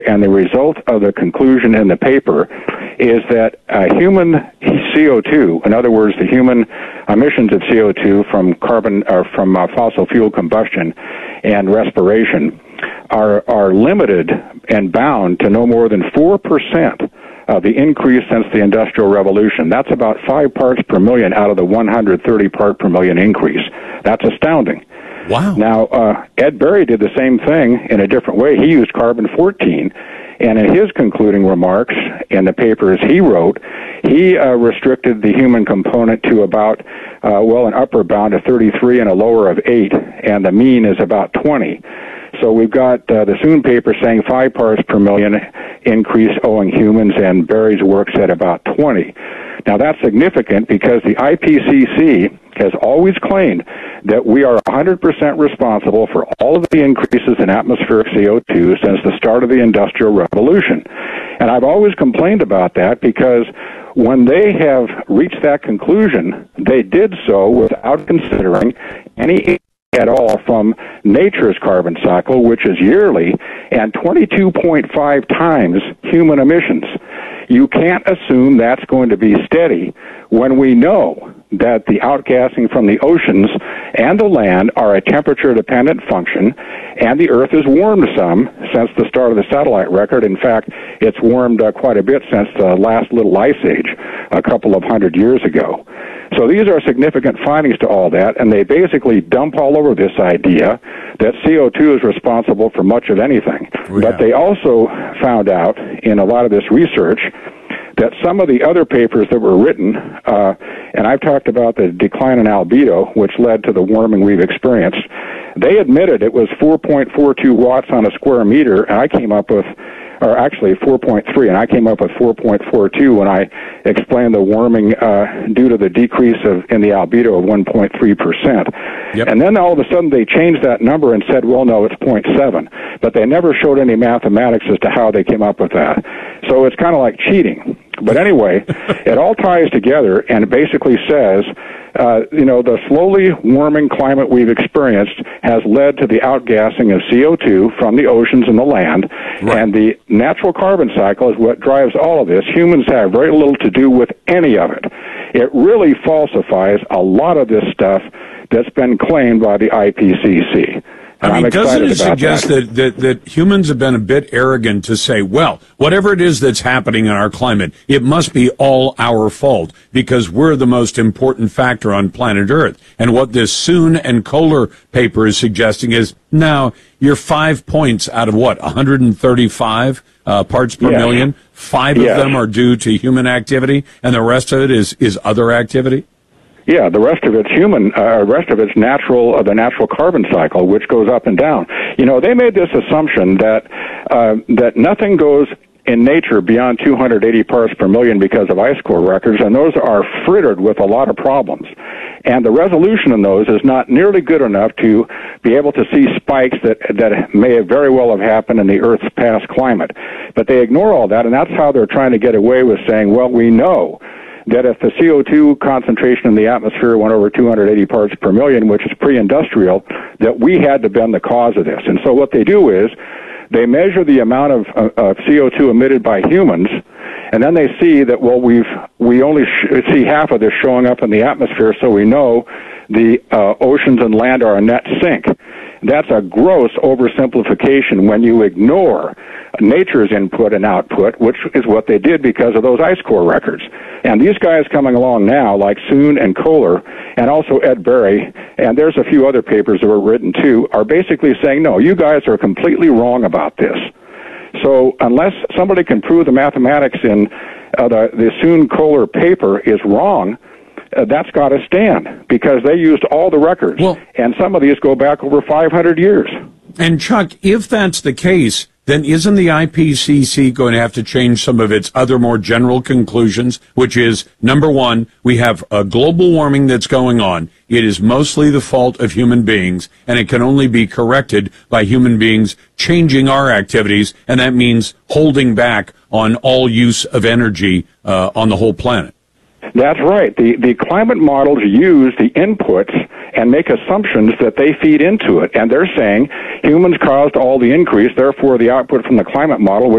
and the result of the conclusion in the paper is that human CO2, in other words, the human emissions of CO2 from fossil fuel combustion and respiration, are limited and bound to no more than 4% of the increase since the Industrial Revolution. That's about 5 parts per million out of the 130 part per million increase. That's astounding. Wow. Now, Ed Berry did the same thing in a different way. He used carbon-14, and in his concluding remarks in the papers he wrote, he restricted the human component to about, an upper bound of 33 and a lower of 8, and the mean is about 20. So we've got the Soon paper saying 5 parts per million increase owing humans, and Berry's work said about 20. Now that's significant because the IPCC has always claimed that we are 100% responsible for all of the increases in atmospheric CO2 since the start of the Industrial Revolution. And I've always complained about that because when they have reached that conclusion, they did so without considering any at all from nature's carbon cycle, which is yearly, and 22.5 times human emissions. You can't assume that's going to be steady when we know that the outgassing from the oceans and the land are a temperature-dependent function, and the Earth has warmed some since the start of the satellite record. In fact, it's warmed quite a bit since the last little ice age a couple of hundred years ago. So these are significant findings to all that, and they basically dump all over this idea that CO2 is responsible for much of anything. Oh, yeah. But they also found out in a lot of this research that some of the other papers that were written, and I've talked about the decline in albedo, which led to the warming we've experienced, they admitted it was 4.42 watts on a square meter, and I came up with, or actually 4.3, and I came up with 4.42 when I explained the warming due to the decrease in the albedo of 1.3%. Yep. And then all of a sudden they changed that number and said, well, no, it's 0.7. But they never showed any mathematics as to how they came up with that. So it's kind of like cheating. But anyway, it all ties together, and it basically says, the slowly warming climate we've experienced has led to the outgassing of CO2 from the oceans and the land, right. And the natural carbon cycle is what drives all of this. Humans have very little to do with any of it. It really falsifies a lot of this stuff that's been claimed by the IPCC. I mean, doesn't it suggest that humans have been a bit arrogant to say, well, whatever it is that's happening in our climate, it must be all our fault because we're the most important factor on planet Earth. And what this Soon and Kohler paper is suggesting is, no, you're 5 points out of 135 parts per million. 5 of them are due to human activity, and the rest of it is other activity? Yeah, the rest of it's the natural carbon cycle, which goes up and down. They made this assumption that nothing goes in nature beyond 280 parts per million because of ice core records, and those are frittered with a lot of problems. And the resolution in those is not nearly good enough to be able to see spikes that may very well have happened in the Earth's past climate. But they ignore all that, and that's how they're trying to get away with saying, well, we know that if the CO2 concentration in the atmosphere went over 280 parts per million, which is pre-industrial, that we had to been the cause of this. And so what they do is they measure the amount of CO2 emitted by humans, and then they see that, well, we only see half of this showing up in the atmosphere, so we know the oceans and land are a net sink. That's a gross oversimplification when you ignore nature's input and output, which is what they did because of those ice core records. And these guys coming along now, like Soon and Kohler, and also Ed Berry, and there's a few other papers that were written too, are basically saying, no, you guys are completely wrong about this. So unless somebody can prove the mathematics in the Soon-Kohler paper is wrong, that's got to stand because they used all the records, and some of these go back over 500 years. And Chuck, if that's the case, then isn't the IPCC going to have to change some of its other more general conclusions, which is, number one, we have a global warming that's going on. It is mostly the fault of human beings, and it can only be corrected by human beings changing our activities, and that means holding back on all use of energy on the whole planet. That's right. The climate models use the inputs and make assumptions that they feed into it. And they're saying humans caused all the increase, therefore the output from the climate model,